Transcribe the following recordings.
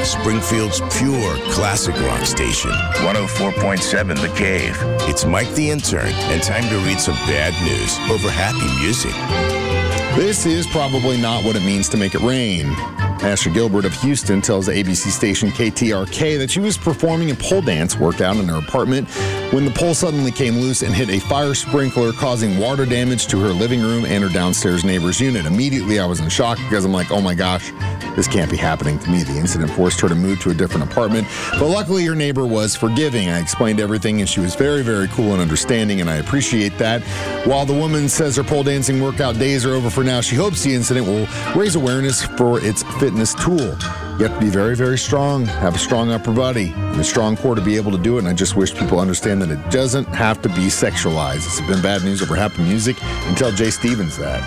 Springfield's pure classic rock station. 104.7 The Cave. It's Mike the Intern, and time to read some bad news over happy music. This is probably not what it means to make it rain. Ashley Gilbert of Houston tells the ABC station KTRK that she was performing a pole dance workout in her apartment when the pole suddenly came loose and hit a fire sprinkler, causing water damage to her living room and her downstairs neighbor's unit. Immediately, I was in shock because I'm like, oh my gosh, this can't be happening to me. The incident forced her to move to a different apartment, but luckily her neighbor was forgiving. I explained everything, and she was very, very cool and understanding, and I appreciate that. While the woman says her pole dancing workout days are over for now, she hopes the incident will raise awareness for its fitness tool. You have to be very, very strong, have a strong upper body, and a strong core to be able to do it, and I just wish people understand that it doesn't have to be sexualized. This has been bad news over happy music, and tell Jay Stevens that.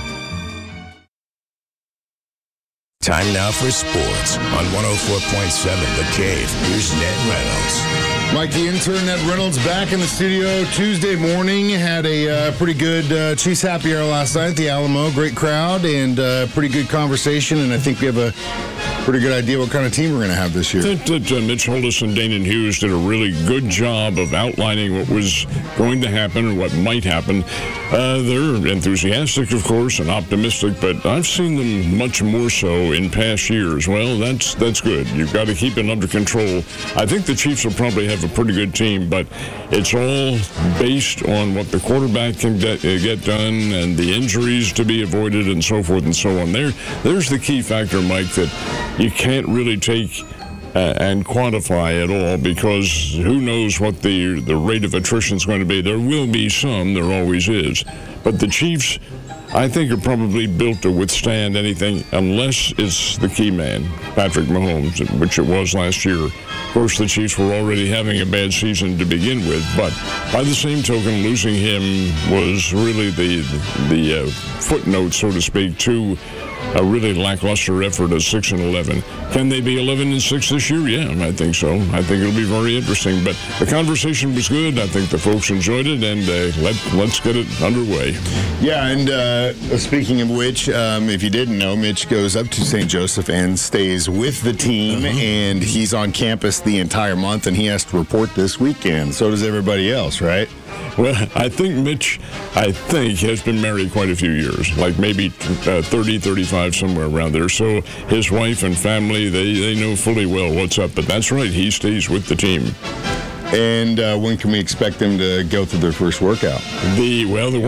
Time now for sports on 104.7 The Cave. Here's Ned Reynolds. Mike the Intern, Ned Reynolds, back in the studio Tuesday morning. Had a pretty good Chiefs happy hour last night at the Alamo. Great crowd and pretty good conversation, and I think we have a pretty good idea what kind of team we're going to have this year. I think that Mitch Holtis and Danon Hughes did a really good job of outlining what was going to happen and what might happen. They're enthusiastic, of course, and optimistic, but I've seen them much more so in past years. Well, that's good. You've got to keep it under control. I think the Chiefs will probably have a pretty good team, but it's all based on what the quarterback can get done and the injuries to be avoided and so forth and so on. There's the key factor, Mike, that you can't really take and quantify at all, because who knows what the rate of attrition is going to be. There will be some, there always is. But the Chiefs, I think, are probably built to withstand anything unless it's the key man, Patrick Mahomes, which it was last year. Of course, the Chiefs were already having a bad season to begin with, but by the same token, losing him was really the footnote, so to speak, to a really lackluster effort at 6-11. Can they be 11-6 this year? Yeah, I think so. I think it'll be very interesting. But the conversation was good. I think the folks enjoyed it, and let's get it underway. Yeah, and speaking of which, if you didn't know, Mitch goes up to St. Joseph and stays with the team, and he's on campus the entire month, and he has to report this weekend. So does everybody else, right? Well, I think Mitch, has been married quite a few years, like maybe 30, 35, somewhere around there. So his wife and family, they know fully well what's up. But that's right, he stays with the team. And when can we expect them to go through their first workout? The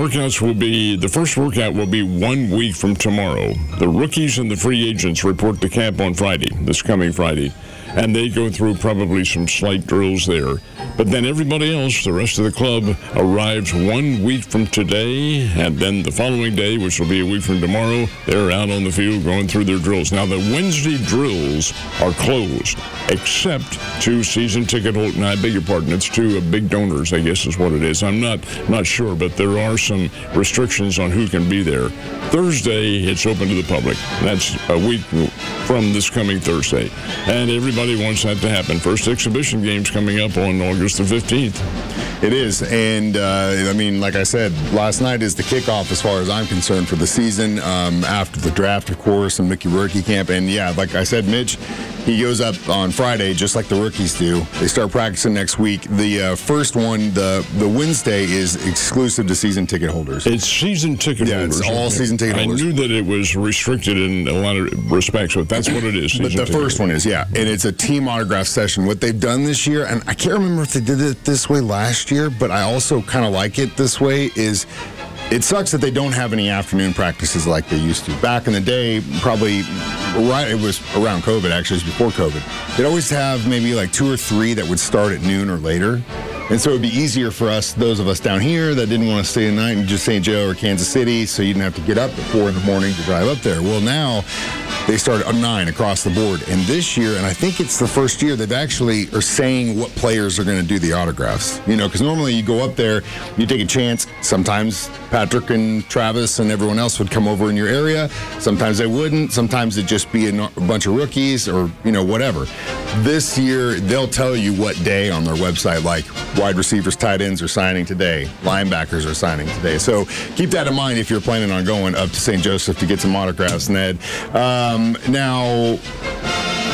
first workout will be 1 week from tomorrow. The rookies and the free agents report to camp on Friday, this coming Friday. And they go through probably some slight drills there. But then everybody else, the rest of the club, arrives 1 week from today, and then the following day, which will be a week from tomorrow, they're out on the field going through their drills. Now, the Wednesday drills are closed, except to season ticket holders. I beg your pardon, it's to big donors, I guess is what it is. I'm not sure, but there are some restrictions on who can be there. Thursday, it's open to the public. That's a week from this coming Thursday. And everybody wants that to happen. First exhibition game's coming up on August the 15th. It is, and like I said, last night is the kickoff as far as I'm concerned for the season, after the draft, of course, and Mickey rookie camp. And yeah, like I said, Mitch, he goes up on Friday just like the rookies do. They start practicing next week. The first one, the Wednesday, is exclusive to season ticket holders. It's season ticket holders. Yeah, it's all season ticket holders. I knew that it was restricted in a lot of respects, but that's what it is. But the first one is, yeah, and it's a team autograph session. What they've done this year, and I can't remember if they did it this way last year, but I also kind of like it this way, is it sucks that they don't have any afternoon practices like they used to. Back in the day, probably right, it was around COVID, actually, it was before COVID. They'd always have maybe like 2 or 3 that would start at noon or later. And so it would be easier for us, those of us down here that didn't want to stay the night in just St. Joe or Kansas City, so you didn't have to get up at 4 in the morning to drive up there. Well, now they start at 9 across the board. And this year, and I think it's the first year, they've actually are saying what players are going to do the autographs. You know, because normally you go up there, you take a chance. Sometimes Patrick and Travis and everyone else would come over in your area. Sometimes they wouldn't. Sometimes it'd just be a bunch of rookies or, whatever. This year, they'll tell you what day on their website, like wide receivers, tight ends are signing today. Linebackers are signing today. So keep that in mind if you're planning on going up to St. Joseph to get some autographs, Ned. Now,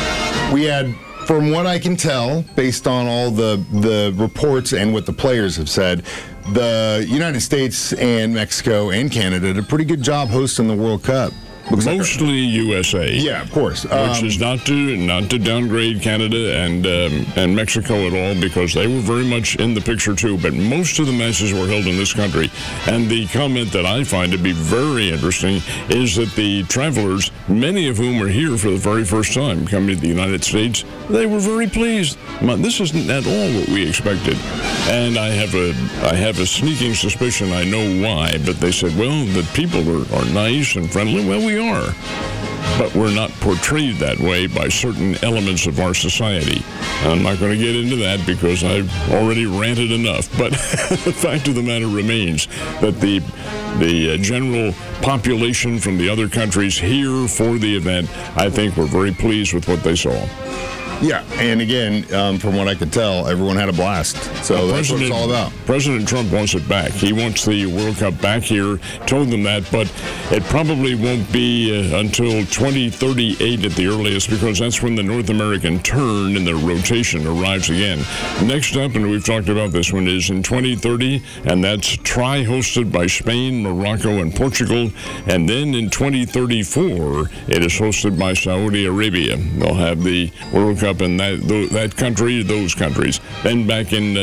We had, from what I can tell, based on all the reports and what the players have said, the United States and Mexico and Canada did a pretty good job hosting the World Cup. Mostly USA. Yeah, of course. Which is not to downgrade Canada and Mexico at all, because they were very much in the picture too. But most of the matches were held in this country. And the comment that I find to be very interesting is that the travelers, many of whom are here for the very first time coming to the United States, they were very pleased. This isn't at all what we expected. And I have a sneaking suspicion I know why, but they said, well, the people are nice and friendly. Well, we are, but we're not portrayed that way by certain elements of our society. I'm not going to get into that because I've already ranted enough, but the fact of the matter remains that the general population from the other countries here for the event, I think, were very pleased with what they saw. Yeah, and again, from what I could tell, everyone had a blast. So that's what it's all about. President Trump wants it back. He wants the World Cup back here. Told them that, but it probably won't be until 2038 at the earliest, because that's when the North American turn in the rotation arrives again. Next up, and we've talked about this one, is in 2030, and that's hosted by Spain, Morocco, and Portugal. And then in 2034, it is hosted by Saudi Arabia. They'll have the World Cup in that country, those countries. Then back in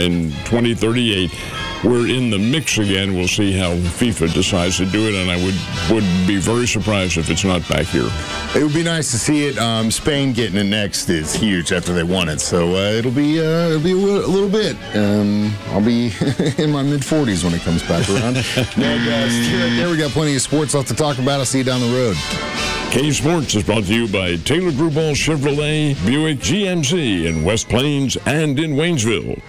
2038, we're in the mix again. We'll see how FIFA decides to do it, and I would be very surprised if it's not back here. It would be nice to see it. Spain getting it next is huge after they won it, so it'll be a little bit. I'll be in my mid-40s when it comes back around. There we got plenty of sports left to talk about. I'll see you down the road. K Sports is brought to you by Taylor Grubauer Chevrolet, Buick GMC in West Plains and in Waynesville.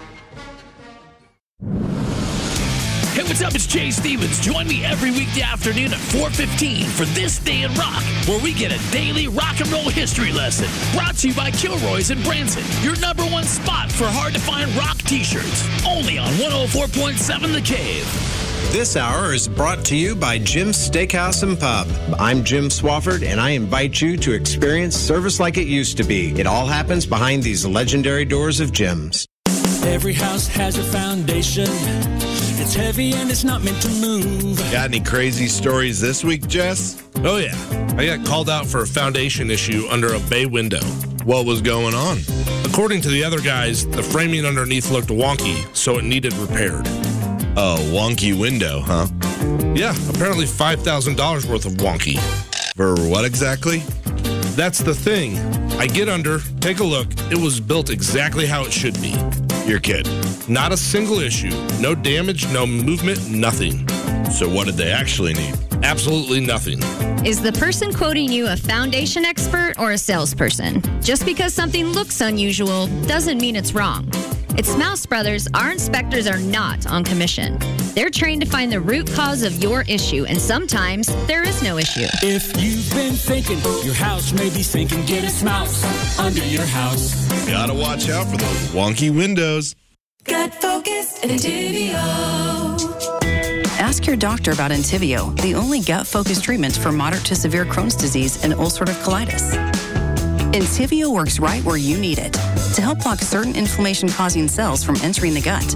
Hey, what's up? It's Jay Stevens. Join me every weekday afternoon at 4:15 for This Day in Rock, where we get a daily rock and roll history lesson. Brought to you by Kilroy's in Branson, your #1 spot for hard-to-find rock t-shirts. Only on 104.7 The Cave. This hour is brought to you by Jim's Steakhouse and Pub. I'm Jim Swafford, and I invite you to experience service like it used to be. It all happens behind these legendary doors of Jim's. Every house has a foundation. It's heavy and it's not meant to move. Got any crazy stories this week, Jess? Oh, yeah. I got called out for a foundation issue under a bay window. What was going on? According to the other guys, the framing underneath looked wonky, so it needed repaired. Oh, wonky window, huh? Yeah, apparently $5,000 worth of wonky. For what exactly? That's the thing. I get under, take a look. It was built exactly how it should be. You're kidding. Not a single issue. No damage, no movement, nothing. So what did they actually need? Absolutely nothing. Is the person quoting you a foundation expert or a salesperson? Just because something looks unusual doesn't mean it's wrong. At Smouse Brothers, our inspectors are not on commission. They're trained to find the root cause of your issue, and sometimes there is no issue. If you've been thinking your house may be sinking, get a Smouse under your house. Gotta watch out for those wonky windows. Gut Focus and Entivio. Ask your doctor about Entivio, the only gut-focused treatment for moderate to severe Crohn's disease and ulcerative colitis. Entivio works right where you need it to help block certain inflammation-causing cells from entering the gut.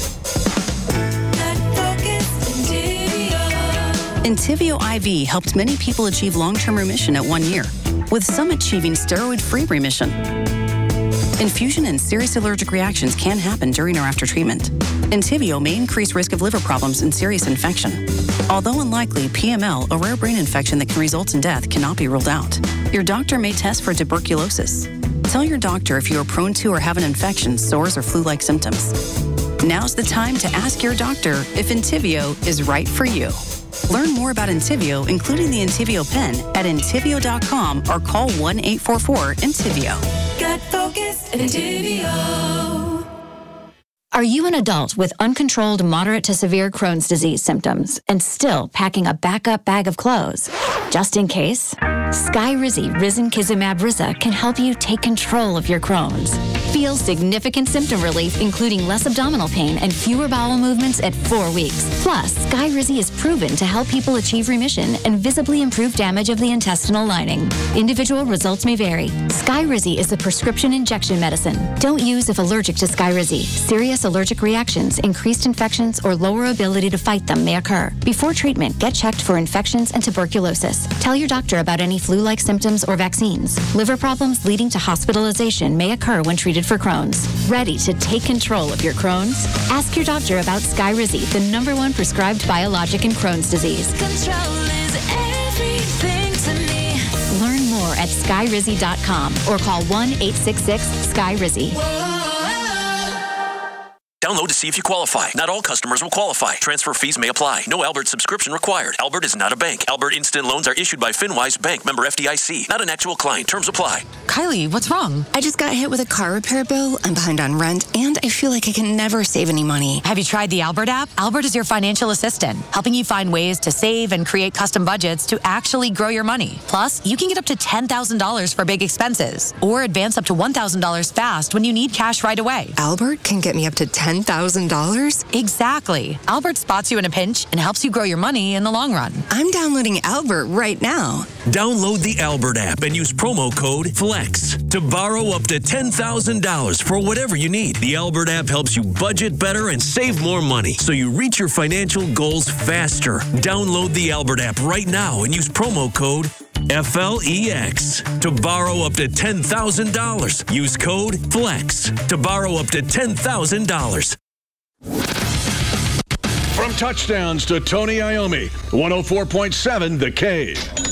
Entivio IV helped many people achieve long-term remission at 1 year, with some achieving steroid-free remission. Infusion and serious allergic reactions can happen during or after treatment. Entivio may increase risk of liver problems and serious infection. Although unlikely, PML, a rare brain infection that can result in death, cannot be ruled out. Your doctor may test for tuberculosis. Tell your doctor if you are prone to or have an infection, sores, or flu-like symptoms. Now's the time to ask your doctor if Entivio is right for you. Learn more about Entivio, including the Entivio pen, at Entivio.com or call 1-844-ENTIVIO. Gut Focus and Entivio. Are you an adult with uncontrolled moderate to severe Crohn's disease symptoms and still packing a backup bag of clothes? Just in case, Skyrizi Risankizumab Riza can help you take control of your Crohn's. Feel significant symptom relief, including less abdominal pain and fewer bowel movements at 4 weeks. Plus, Skyrizi is proven to help people achieve remission and visibly improve damage of the intestinal lining. Individual results may vary. Skyrizi is a prescription injection medicine. Don't use if allergic to Skyrizi. Serious allergic reactions, increased infections, or lower ability to fight them may occur. Before treatment, get checked for infections and tuberculosis. Tell your doctor about any flu-like symptoms or vaccines. Liver problems leading to hospitalization may occur when treated for Crohn's. Ready to take control of your Crohn's? Ask your doctor about Skyrizi, the #1 prescribed biologic in Crohn's disease. Control is everything to me. Learn more at Skyrizi.com or call 1-866-SKYRIZI. Download to see if you qualify. Not all customers will qualify. Transfer fees may apply. No Albert subscription required. Albert is not a bank. Albert Instant Loans are issued by FinWise Bank, member FDIC. Not an actual client. Terms apply. Kylie, what's wrong? I just got hit with a car repair bill. I'm behind on rent, and I feel like I can never save any money. Have you tried the Albert app? Albert is your financial assistant, helping you find ways to save and create custom budgets to actually grow your money. Plus, you can get up to $10,000 for big expenses, or advance up to $1,000 fast when you need cash right away. Albert can get me up to $10,000? Exactly. Albert spots you in a pinch and helps you grow your money in the long run. I'm downloading Albert right now. Download the Albert app and use promo code FLEX to borrow up to $10,000 for whatever you need. The Albert app helps you budget better and save more money so you reach your financial goals faster. Download the Albert app right now and use promo code FLEX to borrow up to $10,000. Use code FLEX to borrow up to $10,000. From touchdowns to Tony Iommi, 104.7 The Cave.